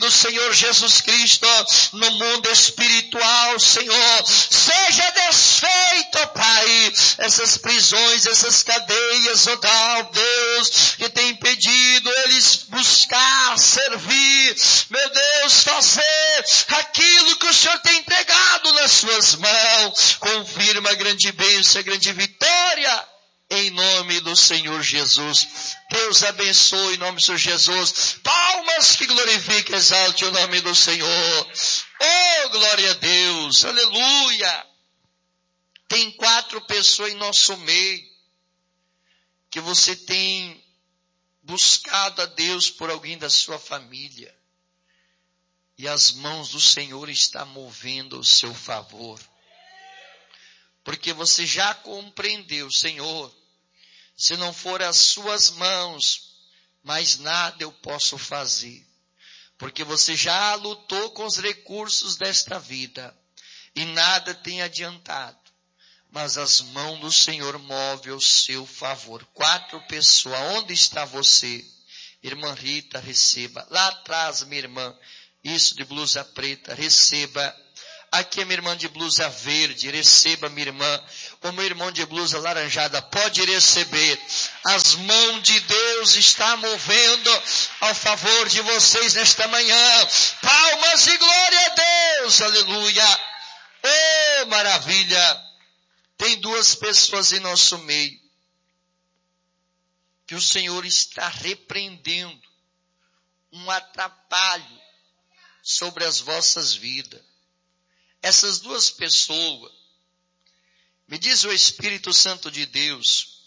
do Senhor Jesus Cristo, no mundo espiritual, Senhor, seja desfeito, Pai, essas prisões, essas cadeias, ó Deus, que tem impedido eles buscar, servir, meu Deus, fazer aquilo que o Senhor tem entregado nas suas mãos. Confirma a grande bênção, a grande vitória, em nome do Senhor Jesus. Deus abençoe em nome do Senhor Jesus. Palmas que glorifique, exalte o nome do Senhor. Oh, glória a Deus, aleluia. Tem 4 pessoas em nosso meio que você tem buscado a Deus por alguém da sua família. E as mãos do Senhor estão movendo ao seu favor. Porque você já compreendeu, Senhor, se não for as suas mãos, mais nada eu posso fazer. Porque você já lutou com os recursos desta vida e nada tem adiantado. Mas as mãos do Senhor movem ao seu favor. 4 pessoas, onde está você? Irmã Rita, receba. Lá atrás, minha irmã, isso de blusa preta, receba. Aqui a minha irmã de blusa verde, receba, minha irmã. O meu irmão de blusa laranjada, pode receber. As mãos de Deus estão movendo ao favor de vocês nesta manhã. Palmas e glória a Deus, aleluia. Oh, maravilha. Tem 2 pessoas em nosso meio que o Senhor está repreendendo um atrapalho sobre as vossas vidas. Essas 2 pessoas, me diz o Espírito Santo de Deus,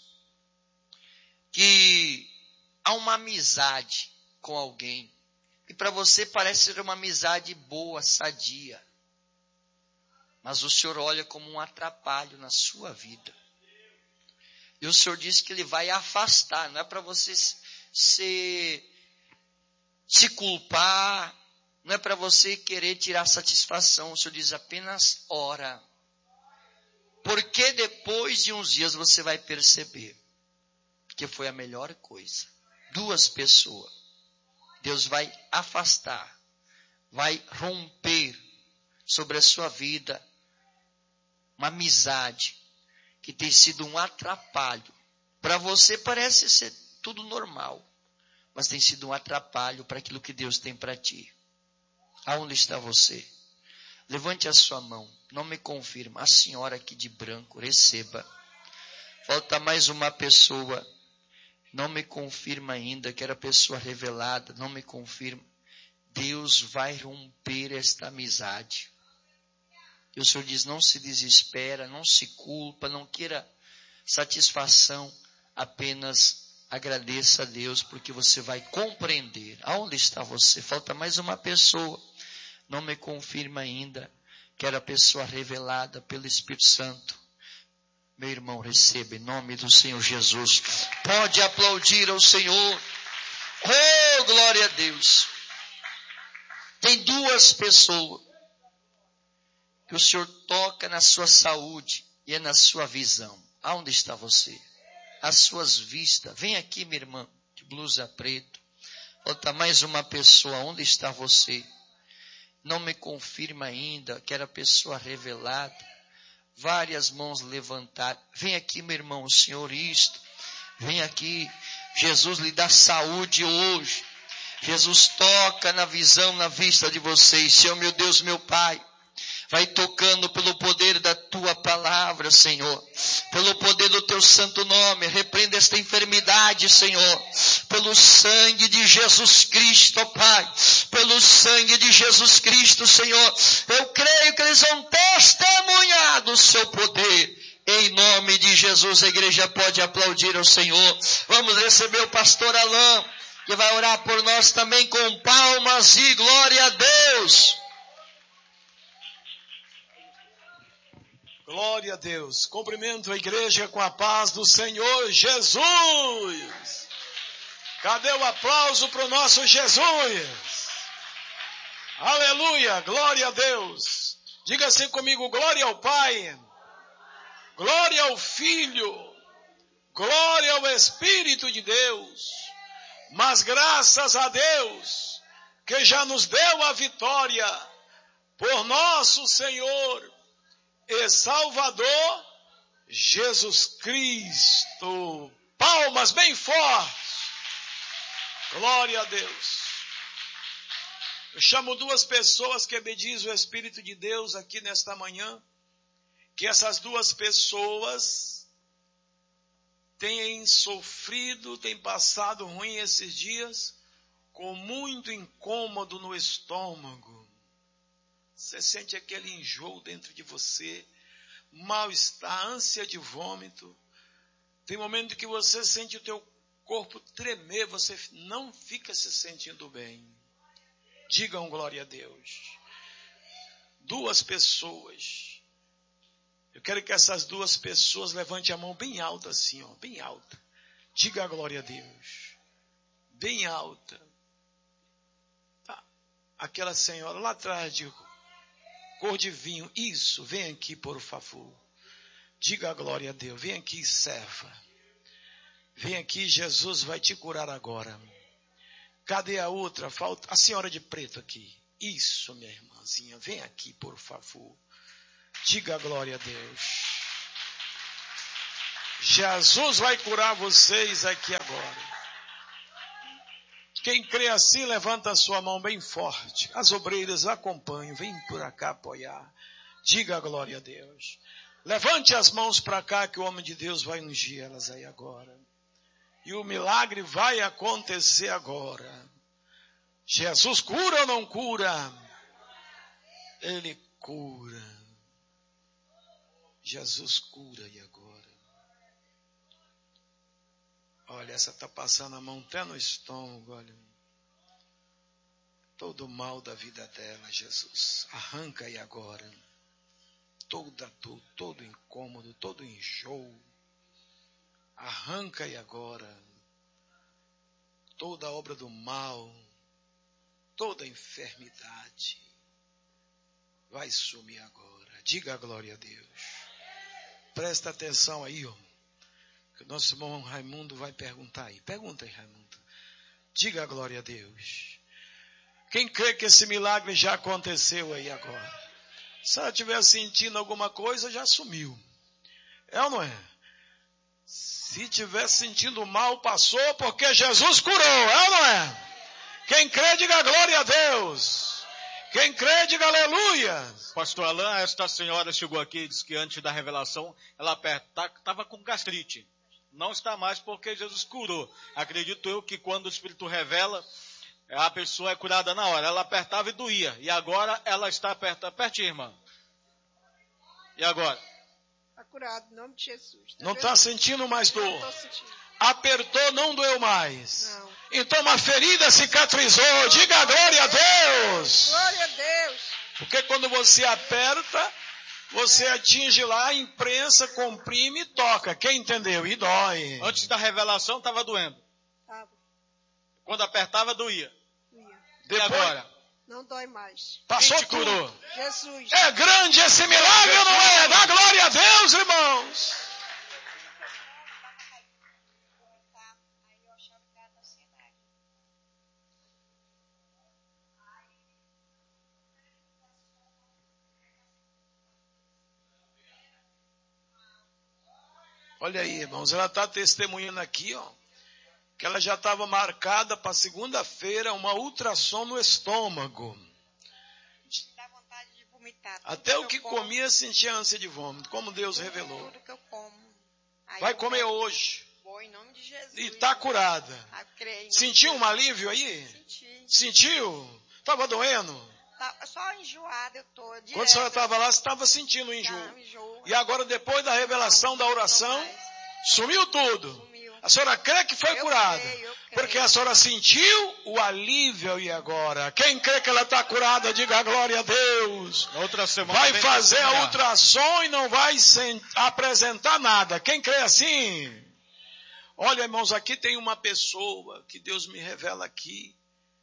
que há uma amizade com alguém, e para você parece ser uma amizade boa, sadia, mas o Senhor olha como um atrapalho na sua vida. E o Senhor diz que Ele vai afastar, não é para você se culpar, não é para você querer tirar satisfação. O Senhor diz apenas ora. Porque depois de uns dias você vai perceber que foi a melhor coisa. 2 pessoas. Deus vai afastar, vai romper sobre a sua vida uma amizade que tem sido um atrapalho. Para você parece ser tudo normal, mas tem sido um atrapalho para aquilo que Deus tem para ti. Aonde está você? Levante a sua mão. Não me confirma. A senhora aqui de branco, receba. Falta mais uma pessoa. Não me confirma ainda, que era a pessoa revelada. Não me confirma. Deus vai romper esta amizade. E o Senhor diz, não se desespera, não se culpa, não queira satisfação, apenas agradeça a Deus, porque você vai compreender. Aonde está você? Falta mais uma pessoa. Não me confirma ainda, que era a pessoa revelada pelo Espírito Santo. Meu irmão, receba em nome do Senhor Jesus. Pode aplaudir ao Senhor. Oh, glória a Deus. Tem 2 pessoas que o Senhor toca na sua saúde e é na sua visão. Aonde está você? As suas vistas. Vem aqui, minha irmã, de blusa preta. Falta mais uma pessoa. Onde está você? Não me confirma ainda, que era a pessoa revelada. Várias mãos levantadas. Vem aqui, meu irmão, o Senhor isto. Vem aqui. Jesus lhe dá saúde hoje. Jesus toca na visão, na vista de vocês. Senhor, meu Deus, meu Pai. Vai tocando pelo poder da tua palavra, Senhor. Pelo poder do teu santo nome. Repreenda esta enfermidade, Senhor. Pelo sangue de Jesus Cristo, Pai. Pelo sangue de Jesus Cristo, Senhor. Eu creio que eles vão testemunhar do seu poder. Em nome de Jesus, a igreja pode aplaudir ao Senhor. Vamos receber o pastor Alain, que vai orar por nós também com palmas e glória a Deus. Glória a Deus. Cumprimento a igreja com a paz do Senhor Jesus. Cadê o aplauso para o nosso Jesus? Aleluia, glória a Deus. Diga assim comigo, glória ao Pai, glória ao Filho, glória ao Espírito de Deus. Mas graças a Deus, que já nos deu a vitória por nosso Senhor e Salvador Jesus Cristo. Palmas bem fortes. Glória a Deus. Eu chamo duas pessoas que me diz o Espírito de Deus aqui nesta manhã, que essas duas pessoas têm sofrido, têm passado ruim esses dias, com muito incômodo no estômago. Você sente aquele enjoo dentro de você, mal-estar, ânsia de vômito. Tem momento que você sente o teu corpo tremer, você não fica se sentindo bem. Digam glória a Deus. Duas pessoas. Eu quero que essas duas pessoas levantem a mão bem alta assim, ó, bem alta. Diga glória a Deus. Bem alta. Aquela senhora lá atrás de cor de vinho. Isso, vem aqui, por favor. Diga a glória a Deus. Vem aqui, serva. Vem aqui, Jesus vai te curar agora. Cadê a outra? Falta a senhora de preto aqui. Isso, minha irmãzinha. Vem aqui, por favor. Diga a glória a Deus. Jesus vai curar vocês aqui agora. Quem crê assim, levanta a sua mão bem forte. As obreiras acompanham, vem por cá apoiar. Diga a glória a Deus. Levante as mãos para cá que o homem de Deus vai ungir elas aí agora. E o milagre vai acontecer agora. Jesus cura ou não cura? Ele cura. Jesus cura e agora. Olha, essa está passando a mão até no estômago, olha. Todo o mal da vida dela, Jesus. Arranca aí agora. Toda dor, todo incômodo, todo enjoo. Arranca aí agora. Toda obra do mal. Toda enfermidade. Vai sumir agora. Diga a glória a Deus. Presta atenção aí, ó. Que o nosso irmão Raimundo vai perguntar aí. Pergunta aí, Raimundo. Diga a glória a Deus. Quem crê que esse milagre já aconteceu aí agora? Se ela estiver sentindo alguma coisa, já sumiu. É ou não é? Se estiver sentindo mal, passou, porque Jesus curou. É ou não é? Quem crê, diga glória a Deus. Quem crê, diga aleluia. Pastor Alain, esta senhora chegou aqui e disse que antes da revelação, ela estava com gastrite. Não está mais porque Jesus curou. Acredito eu que quando o Espírito revela, a pessoa é curada na hora. Ela apertava e doía. E agora ela está pertinho, irmã. E agora? Está curado, em nome de Jesus. Não está sentindo mais dor? Não estou sentindo. Apertou, não doeu mais. Não. Então uma ferida cicatrizou. Diga glória a Deus. Glória a Deus. Porque quando você aperta, você atinge lá, imprensa, comprime e toca. Quem entendeu? E dói. Antes da revelação estava doendo. Estava. Quando apertava, doía. Doía. E agora? Não dói mais. Passou Quem te tudo. curou? Jesus. É grande esse milagre, não é? Dá glória a Deus, irmãos. Olha aí, irmãos, ela está testemunhando aqui, ó, que ela já estava marcada para segunda-feira uma ultrassom no estômago. Dá vontade de vomitar. Até o que comia sentia ânsia de vômito, como Deus revelou. Tudo que eu como. Aí Vai eu comer vou- hoje. Vou em nome de Jesus. E está curada. Ah, creio, em nome Sentiu de um alívio aí? Jesus. Senti. Sentiu? Estava doendo? Tá, só enjoada eu tô. Direto. Quando a senhora estava lá, você estava sentindo o enjoo. Não, enjoo. E agora, depois da revelação da oração, Não mais. sumiu tudo. Sumiu. A senhora crê que foi Eu curada? creio. Porque a senhora sentiu o alívio e agora. Quem crê que ela está curada, diga glória a Deus. Na outra semana Vai vem fazer a testemunhar. ultrassom e não vai apresentar nada. Quem crê assim? Olha, irmãos, aqui tem uma pessoa que Deus me revela aqui.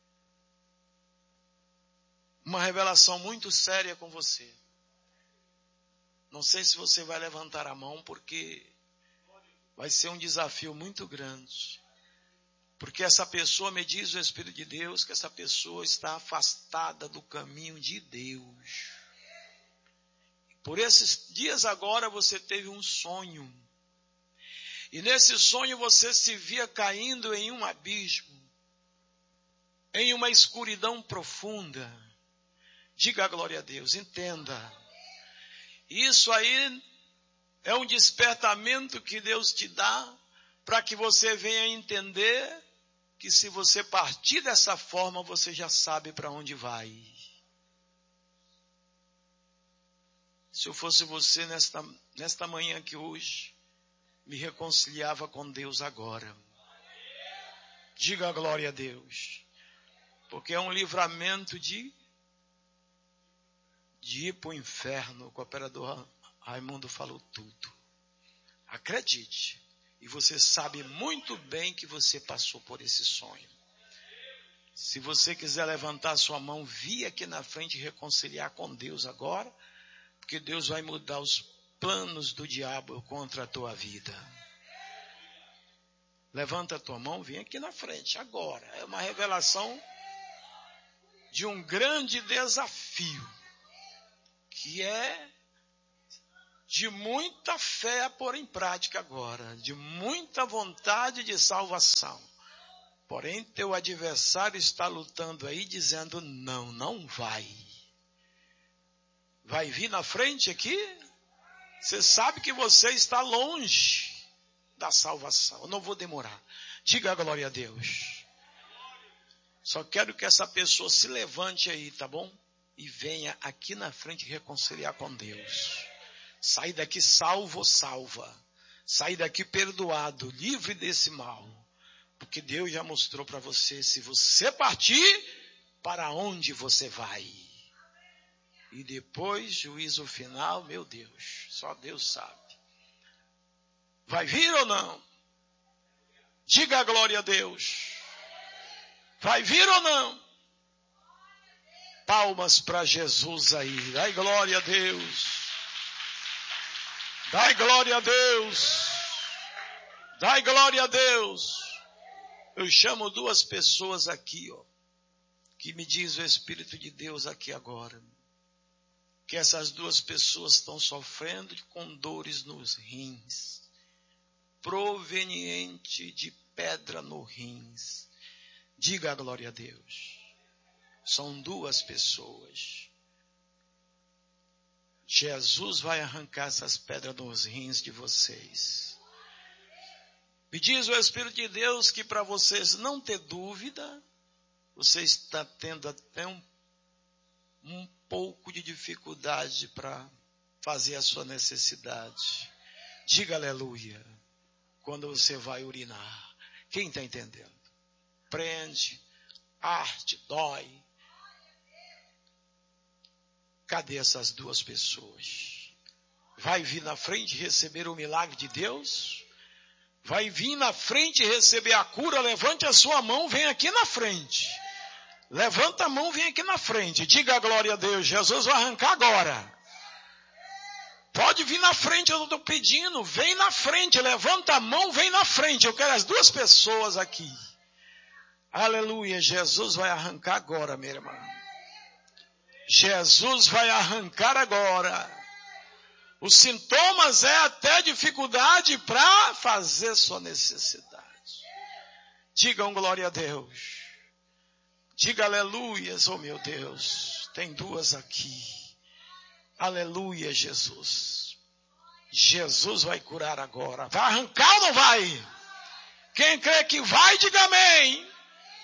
Uma revelação muito séria com você. Não sei se você vai levantar a mão, porque vai ser um desafio muito grande. Porque essa pessoa, me diz o Espírito de Deus, que essa pessoa está afastada do caminho de Deus. Por esses dias agora você teve um sonho. E nesse sonho você se via caindo em um abismo, em uma escuridão profunda. Diga a glória a Deus, entenda. Isso aí é um despertamento que Deus te dá para que você venha entender que se você partir dessa forma, você já sabe para onde vai. Se eu fosse você nesta manhã aqui hoje, me reconciliava com Deus agora. Diga a glória a Deus. Porque é um livramento de ir para o inferno. O cooperador Raimundo falou tudo. Acredite. E você sabe muito bem que você passou por esse sonho. Se você quiser levantar sua mão, vir aqui na frente e reconciliar com Deus agora, porque Deus vai mudar os planos do diabo contra a tua vida. Levanta a tua mão, vem aqui na frente agora. É uma revelação de um grande desafio, que é de muita fé a pôr em prática agora, de muita vontade de salvação. Porém, teu adversário está lutando aí, dizendo, não vai. Vai vir na frente aqui? Você sabe que você está longe da salvação. Eu não vou demorar. Diga a glória a Deus. Só quero que essa pessoa se levante aí, tá bom? E venha aqui na frente reconciliar com Deus. Sair daqui salvo ou salva. Sair daqui perdoado, livre desse mal. Porque Deus já mostrou para você, se você partir, para onde você vai. E depois, juízo final, meu Deus, só Deus sabe. Vai vir ou não? Diga a glória a Deus. Vai vir ou não? Palmas para Jesus aí. Dai glória a Deus. Dai glória a Deus. Dai glória a Deus. Eu chamo duas pessoas aqui, ó, que me diz o Espírito de Deus aqui agora. Que essas duas pessoas estão sofrendo com dores nos rins, proveniente de pedra no rins. Diga a glória a Deus. São duas pessoas. Jesus vai arrancar essas pedras nos rins de vocês. Me diz o Espírito de Deus que para vocês não ter dúvida, você está tendo até um pouco de dificuldade para fazer a sua necessidade. Diga aleluia. Quando você vai urinar. Quem está entendendo? Prende, arde, dói. Cadê essas duas pessoas? Vai vir na frente receber o milagre de Deus? Vai vir na frente receber a cura? Levante a sua mão, vem aqui na frente. Levanta a mão, vem aqui na frente. Diga a glória a Deus. Jesus vai arrancar agora. Pode vir na frente, eu estou pedindo. Vem na frente, levanta a mão, vem na frente. Eu quero as duas pessoas aqui. Aleluia, Jesus vai arrancar agora, minha irmã. Jesus vai arrancar agora. Os sintomas é até dificuldade para fazer sua necessidade. Digam glória a Deus. Diga aleluia, oh meu Deus. Tem duas aqui. Aleluia, Jesus. Jesus vai curar agora. Vai arrancar ou não vai? Quem crê que vai, diga amém.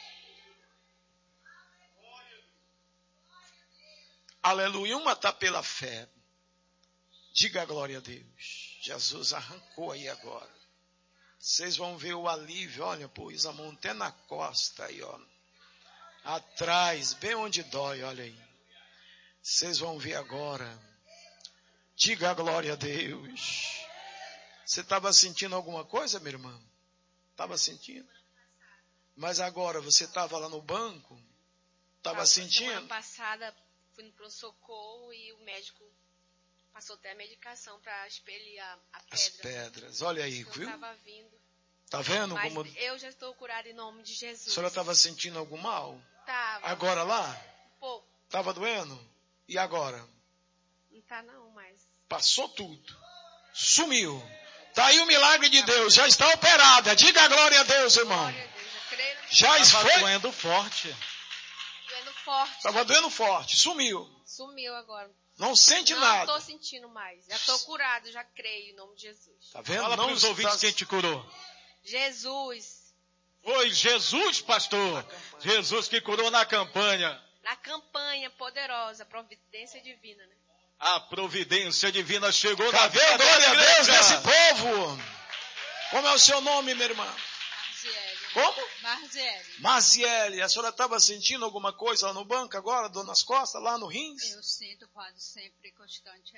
Aleluia. Uma está pela fé. Diga a glória a Deus. Jesus arrancou aí agora. Vocês vão ver o alívio. Olha, pôs a mão até na costa aí, ó. Atrás, bem onde dói, olha aí. Vocês vão ver agora. Diga a glória a Deus. Você estava sentindo alguma coisa, minha irmã? Estava sentindo? Mas agora, você estava lá no banco? Estava sentindo? Semana passada, fui no pronto-socorro e o médico passou até a medicação para expelir a pedra. As pedras, olha aí, eu viu? estava vindo. Tá vendo Mas como eu já estou curada em nome de a Jesus. senhora estava sentindo algum mal? Tava. Agora lá? Um pouco. Estava doendo? E agora? Não tá não, mas... Passou tudo. Sumiu. Tá aí o milagre de Deus. Já está operada. Diga a glória a Deus, irmão. Glória a Deus. Eu creio. Já Estava foi. doendo forte. Doendo forte. Estava doendo forte. Sumiu. Sumiu agora. Não sente Não nada. tô sentindo mais. Já tô curada, já creio em nome de Jesus. Tá vendo? Fala para Não os ouvintes está... quem te curou. Jesus. Foi Jesus, pastor. Jesus que curou na campanha. Na campanha poderosa, providência divina, né? A providência divina chegou na Cadê vida a glória da a Deus igreja. desse povo? Como é o seu nome, minha irmã? Marziele. Como? Marziele. Marziele. A senhora estava sentindo alguma coisa lá no banco agora, dor nas costas, lá no rins? Eu sinto quase sempre constante.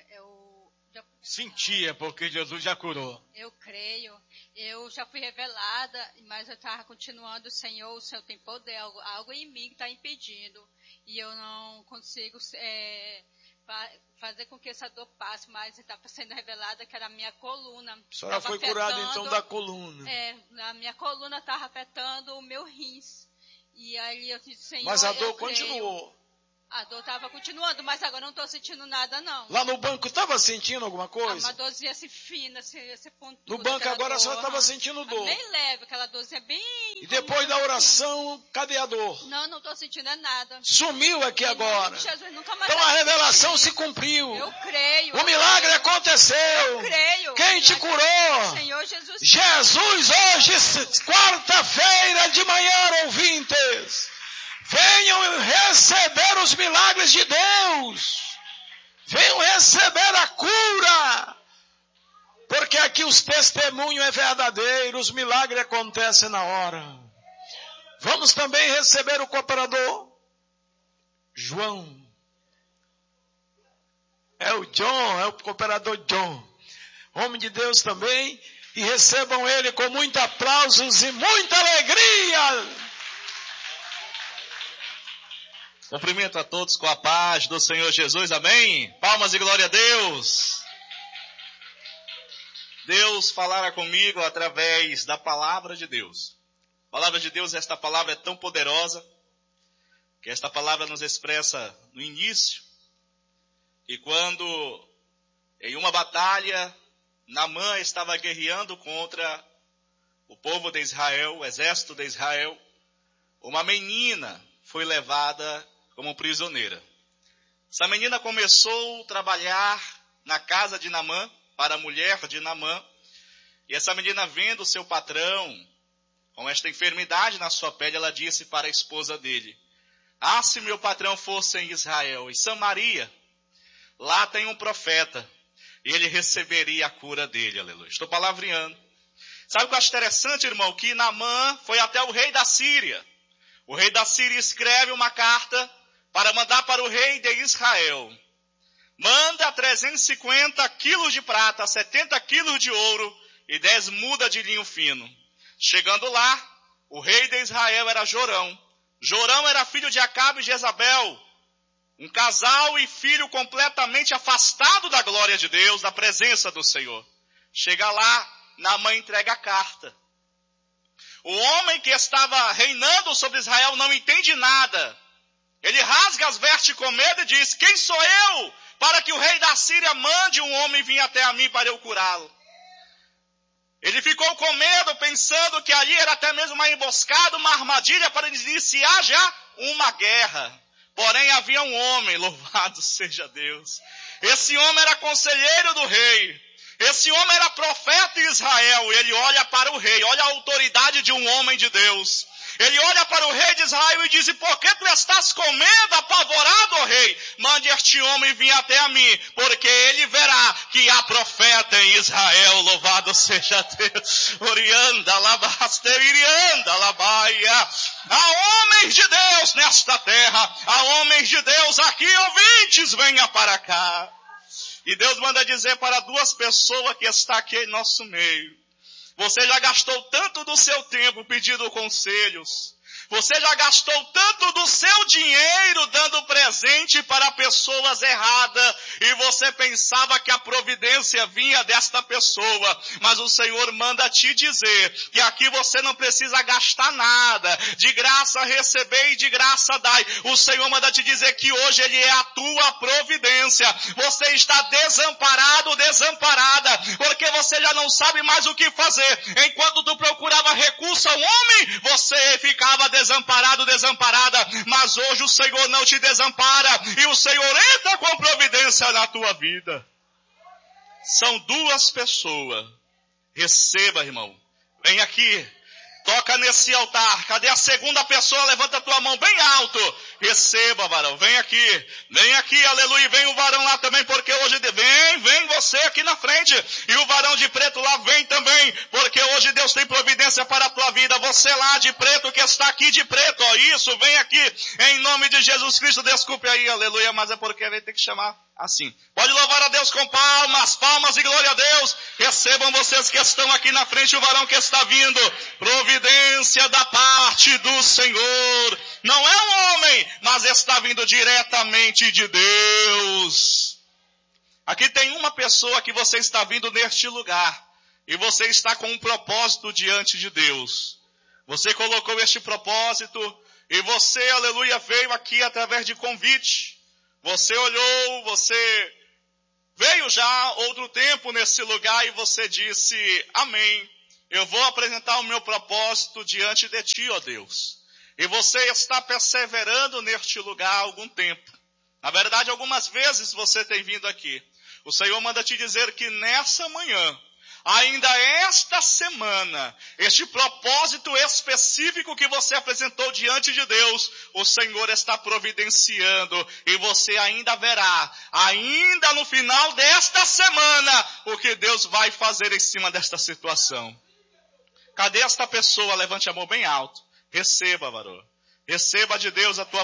Sentia, porque Jesus já curou. Eu creio. Eu já fui revelada, mas eu estava continuando, Senhor, o Senhor tem poder, algo em mim que está impedindo. E eu não consigo fazer com que essa dor passe, mas estava sendo revelada que era a minha coluna. A senhora foi curada então da coluna. A minha coluna estava afetando o meu rins. E aí eu disse, Senhor, Mas a dor eu creio. continuou. A dor estava continuando, mas agora eu não estou sentindo nada, não. Lá no banco estava sentindo alguma coisa? Uma dorzinha assim fina, assim pontuda. No banco agora a senhora estava estava sentindo dor. bem leve, aquela dorzinha bem... E depois da oração, cadê a dor? Não estou sentindo nada. Sumiu aqui agora. Jesus, nunca mais Então a vai revelação sentir. se cumpriu. Eu creio. O milagre aconteceu. Eu creio. Quem te curou? Senhor Jesus. Jesus, hoje, quarta-feira de manhã, ouvintes. Venham receber os milagres de Deus. Venham receber a cura. Porque aqui os testemunhos é verdadeiro, os milagres acontecem na hora. Vamos também receber o cooperador João. É o John, é o cooperador John. Homem de Deus também. E recebam ele com muitos aplausos e muita alegria. Cumprimento a todos com a paz do Senhor Jesus, amém? Palmas e glória a Deus. Deus falara comigo através da palavra de Deus. A palavra de Deus, esta palavra é tão poderosa, que esta palavra nos expressa no início, e quando em uma batalha, Naamã estava guerreando contra o povo de Israel, o exército de Israel, uma menina foi levada como prisioneira. Essa menina começou a trabalhar na casa de Naamã, para a mulher de Naamã, e essa menina vendo seu patrão com esta enfermidade na sua pele, ela disse para a esposa dele: ah, se meu patrão fosse em Israel, em Samaria, lá tem um profeta, e ele receberia a cura dele, aleluia. Estou palavreando. Sabe o que eu acho interessante, irmão? Que Naamã foi até o rei da Síria. O rei da Síria escreve uma carta para mandar para o rei de Israel. Manda 350 quilos de prata, 70 quilos de ouro e 10 mudas de linho fino. Chegando lá, o rei de Israel era Jorão. Jorão era filho de Acabe e Jezabel. Um casal e filho completamente afastado da glória de Deus, da presença do Senhor. Chega lá, Naamã entrega a carta. O homem que estava reinando sobre Israel não entende nada. Ele rasga as vestes com medo e diz: quem sou eu para que o rei da Síria mande um homem vir até a mim para eu curá-lo? Ele ficou com medo, pensando que ali era até mesmo uma emboscada, uma armadilha para iniciar já uma guerra. Porém havia um homem, louvado seja Deus. Esse homem era conselheiro do rei. Esse homem era profeta em Israel. Ele olha para o rei, olha a autoridade de um homem de Deus. Ele olha para o rei de Israel e diz: e por que tu estás com medo, apavorado, ó rei? Mande este homem vir até a mim, porque ele verá que há profeta em Israel, louvado seja Deus. Orianda, labasterianda, labaia. Há homens de Deus nesta terra, há homens de Deus aqui, ouvintes, venha para cá. E Deus manda dizer para duas pessoas que estão aqui em nosso meio: você já gastou tanto do seu tempo pedindo conselhos. Você já gastou tanto do seu dinheiro dando presente para pessoas erradas. e você pensava que a providência vinha desta pessoa, mas o Senhor manda te dizer que aqui você não precisa gastar nada, de graça receber e de graça dai. O Senhor manda te dizer que hoje Ele é a tua providência. Você está desamparado, desamparada, porque você já não sabe mais o que fazer. Enquanto tu procurava recurso ao homem, você ficava desamparado, desamparada, mas hoje o Senhor não te desampara, e o Senhor entra com providência na tua vida. São duas pessoas. Receba, irmão. Vem aqui. Toca nesse altar. Cadê a segunda pessoa? Levanta a tua mão bem alto. Receba, varão. Vem aqui, aleluia. Vem o varão lá também, porque hoje... Vem você aqui na frente. E o varão de preto lá vem também, porque hoje Deus tem providência para a tua vida. Você lá de preto, que está aqui de preto, ó, isso, vem aqui. Em nome de Jesus Cristo, desculpe aí, aleluia, mas é porque a gente tem que chamar assim. Pode louvar a Deus com palmas, palmas e glória a Deus. Recebam vocês que estão aqui na frente, o varão que está vindo. Providência da parte do Senhor. Não é um homem, mas está vindo diretamente de Deus. Aqui tem uma pessoa que você está vindo neste lugar. E você está com um propósito diante de Deus. Você colocou este propósito e você, aleluia, veio aqui através de convite. Você olhou, você veio já outro tempo nesse lugar e você disse, amém, eu vou apresentar o meu propósito diante de ti, ó Deus. E você está perseverando neste lugar há algum tempo. Na verdade, algumas vezes você tem vindo aqui. O Senhor manda te dizer que nessa manhã, ainda esta semana, este propósito específico que você apresentou diante de Deus, o Senhor está providenciando e você ainda verá, ainda no final desta semana, o que Deus vai fazer em cima desta situação. Cadê esta pessoa? Levante a mão bem alto. Receba, varão. Receba de Deus a tua